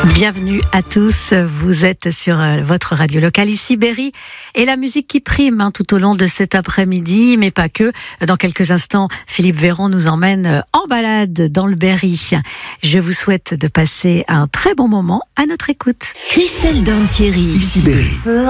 Bienvenue à tous, vous êtes sur votre radio locale ici Berry et la musique qui prime tout au long de cet après-midi, mais pas que. Dans quelques instants, Philippe Véron nous emmène en balade dans le Berry. Je vous souhaite de passer un très bon moment à notre écoute. Christelle Dantieri, ici Berry.